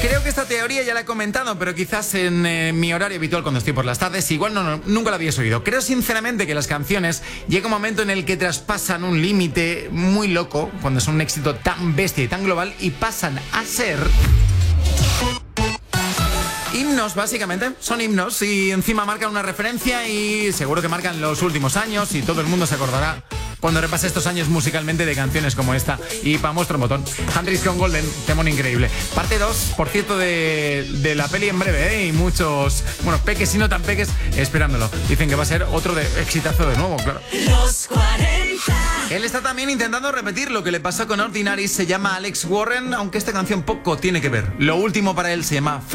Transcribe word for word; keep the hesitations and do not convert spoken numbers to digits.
Creo que esta teoría ya la he comentado, pero quizás en eh, mi horario habitual cuando estoy por las tardes, igual no, no, nunca la habías oído. Creo sinceramente que las canciones llega un momento en el que traspasan un límite muy loco, cuando son un éxito tan bestia y tan global, y pasan a ser himnos, básicamente. Son himnos y encima marcan una referencia y seguro que marcan los últimos años y todo el mundo se acordará cuando repase estos años musicalmente de canciones como esta. Y para muestra un botón, Handris con Golden, temón increíble. Parte dos, por cierto, de, de la peli en breve, ¿eh? Y muchos, bueno, peques y no tan peques esperándolo. Dicen que va a ser otro de exitazo de nuevo, claro. Los cuarenta. Él está también intentando repetir lo que le pasó con Ordinary. Se llama Alex Warren, aunque esta canción poco tiene que ver. Lo último para él se llama